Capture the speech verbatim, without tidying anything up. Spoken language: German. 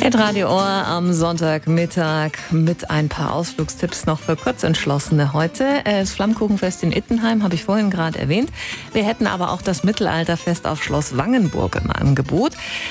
Hitradio Ohr am Sonntagmittag mit ein paar Ausflugstipps noch für Kurzentschlossene heute. Das Flammkuchenfest in Ittenheim habe ich vorhin gerade erwähnt. Wir hätten aber auch das Mittelalterfest auf Schloss Wangenburg im Angebot.